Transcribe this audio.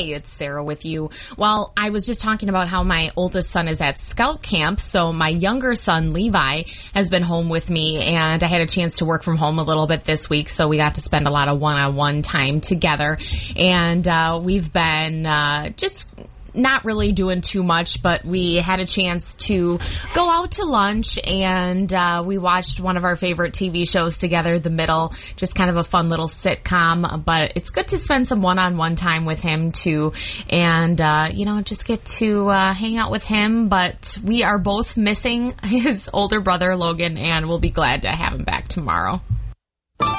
Hey, it's Sarah with you. Well, I was just talking about how my oldest son is at scout camp, so my younger son, Levi, has been home with me, and I had a chance to work from home a little bit this week, so we got to spend a lot of one-on-one time together, and we've been just not really doing too much, but we had a chance to go out to lunch, and we watched one of our favorite TV shows together, The Middle, just kind of a fun little sitcom, but it's good to spend some one-on-one time with him too, and just get to hang out with him. But we are both missing his older brother Logan, and we'll be glad to have him back tomorrow.